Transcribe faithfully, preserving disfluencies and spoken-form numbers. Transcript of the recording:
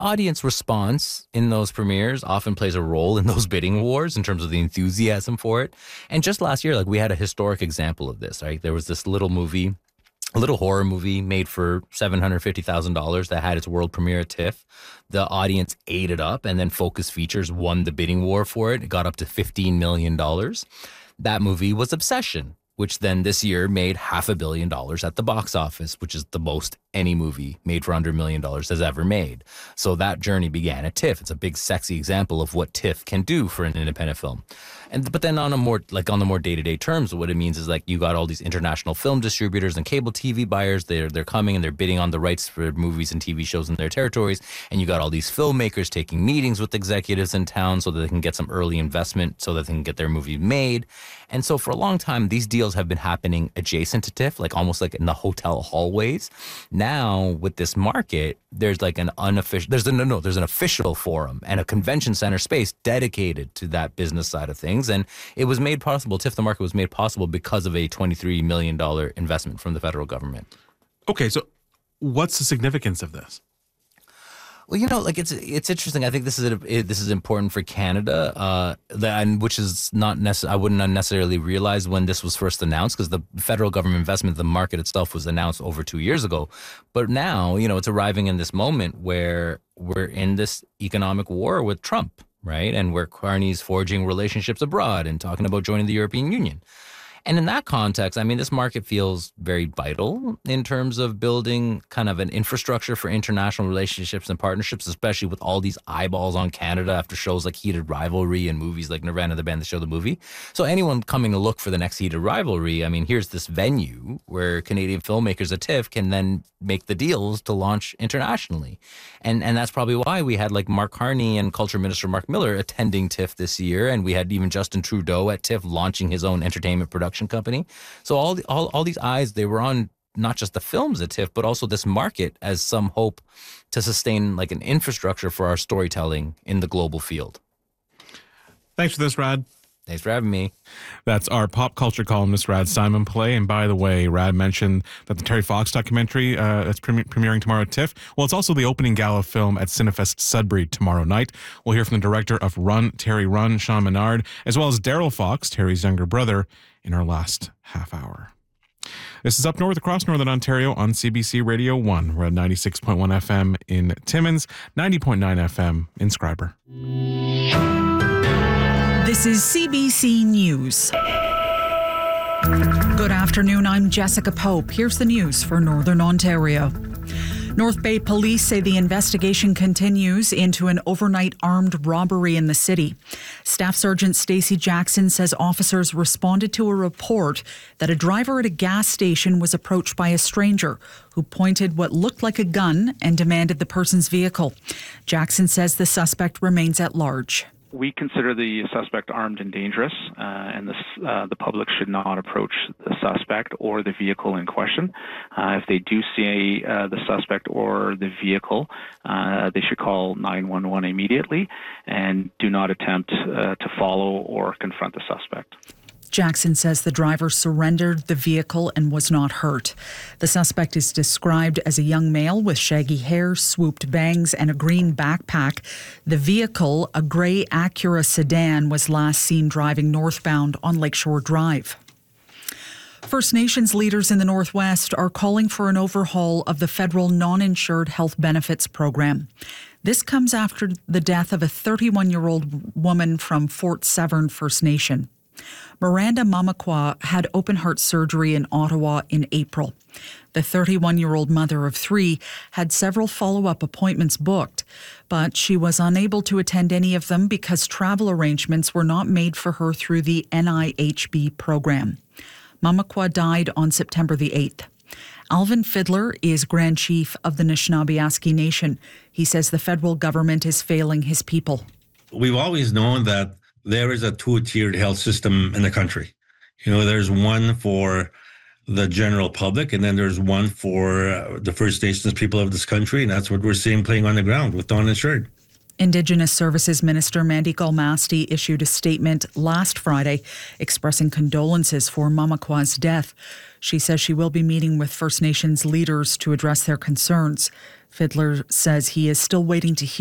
audience response in those premieres often plays a role in those bidding wars in terms of the enthusiasm for it. And just last year, like we had a historic example of this, right? There was this little movie, a little horror movie made for seven hundred fifty thousand dollars that had its world premiere at TIFF. The audience ate it up, and then Focus Features won the bidding war for it. It got up to fifteen million dollars. That movie was Obsession, which then this year made half a billion dollars at the box office, which is the most any movie made for under a million dollars has ever made. So that journey began at TIFF. It's a big, sexy example of what TIFF can do for an independent film. And but then on a more like on the more day-to-day terms, what it means is like you got all these international film distributors and cable T V buyers. They're they're coming and they're bidding on the rights for movies and T V shows in their territories. And you got all these filmmakers taking meetings with executives in town so that they can get some early investment so that they can get their movie made. And so for a long time, these deals have been happening adjacent to TIFF, like almost like in the hotel hallways. Now with this market, there's like an unofficial, there's a, no, no, there's an official forum and a convention center space dedicated to that business side of things. And it was made possible, TIFF the Market was made possible because of a twenty-three million dollars investment from the federal government. Okay, so what's the significance of this? Well, you know, like it's it's interesting. I think this is a, it, this is important for Canada, uh, that, and which is not necessarily, I wouldn't necessarily realize when this was first announced, because the federal government investment, the market itself, was announced over two years ago. But now, you know, it's arriving in this moment where we're in this economic war with Trump, right? And where Carney's forging relationships abroad and talking about joining the European Union. And in that context, I mean, this market feels very vital in terms of building kind of an infrastructure for international relationships and partnerships, especially with all these eyeballs on Canada after shows like Heated Rivalry and movies like Nirvana, the band that show the movie. So anyone coming to look for the next Heated Rivalry, I mean, here's this venue where Canadian filmmakers at TIFF can then make the deals to launch internationally. And and that's probably why we had like Mark Carney and Culture Minister Mark Miller attending TIFF this year. And we had even Justin Trudeau at TIFF launching his own entertainment production company. So all, the, all all these eyes, they were on not just the films at TIFF, but also this market as some hope to sustain like an infrastructure for our storytelling in the global field. Thanks for this, Rad. Thanks for having me. That's our pop culture columnist, Rad Simon Play. And by the way, Rad mentioned that the Terry Fox documentary uh, that's pre- premiering tomorrow at TIFF. Well, it's also the opening gala film at Cinefest Sudbury tomorrow night. We'll hear from the director of Run, Terry Run, Sean Menard, as well as Daryl Fox, Terry's younger brother, in our last half hour. This is Up North across Northern Ontario on C B C Radio one. We're at ninety-six point one F M in Timmins, ninety point nine F M in Scriber. This is C B C News. Good afternoon, I'm Jessica Pope. Here's the news for Northern Ontario. North Bay Police say the investigation continues into an overnight armed robbery in the city. Staff Sergeant Stacey Jackson says officers responded to a report that a driver at a gas station was approached by a stranger who pointed what looked like a gun and demanded the person's vehicle. Jackson says the suspect remains at large. We consider the suspect armed and dangerous, uh, and the, uh, the public should not approach the suspect or the vehicle in question. Uh, if they do see uh, the suspect or the vehicle, uh, they should call nine one one immediately and do not attempt uh, to follow or confront the suspect. Jackson says the driver surrendered the vehicle and was not hurt. The suspect is described as a young male with shaggy hair, swooped bangs, and a green backpack. The vehicle, a grey Acura sedan, was last seen driving northbound on Lakeshore Drive. First Nations leaders in the Northwest are calling for an overhaul of the federal non-insured health benefits program. This comes after the death of a thirty-one-year-old woman from Fort Severn First Nation. Miranda Mamakwa had open-heart surgery in Ottawa in April. The thirty-one-year-old mother of three had several follow-up appointments booked, but she was unable to attend any of them because travel arrangements were not made for her through the N I H B program. Mamakwa died on September the eighth. Alvin Fiddler is Grand Chief of the Anishinaabe Nation. He says the federal government is failing his people. We've always known that there is a two-tiered health system in the country. You know, there's one for the general public, and then there's one for uh, the First Nations people of this country, and that's what we're seeing playing on the ground with uninsured. Indigenous Services Minister Mandy Galmasti issued a statement last Friday expressing condolences for Mamakwa's death. She says she will be meeting with First Nations leaders to address their concerns. Fiddler says he is still waiting to hear